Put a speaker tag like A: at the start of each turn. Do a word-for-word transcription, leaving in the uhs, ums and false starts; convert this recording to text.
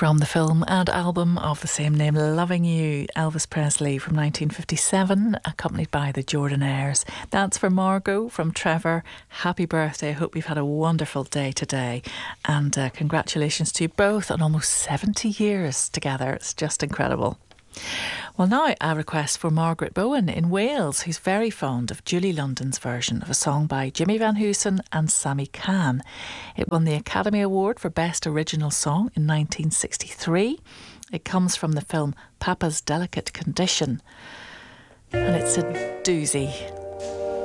A: From the film and album of the same name, Loving You, Elvis Presley from nineteen fifty-seven, accompanied by the Jordanaires. That's for Margot from Trevor. Happy birthday. Hope you've had a wonderful day today. And uh, congratulations to you both on almost seventy years together. It's just incredible. Well, now a request for Margaret Bowen in Wales, who's very fond of Julie London's version of a song by Jimmy Van Heusen and Sammy Cahn. It won the Academy Award for Best Original Song in nineteen sixty-three. It comes from the film Papa's Delicate Condition. And it's a doozy.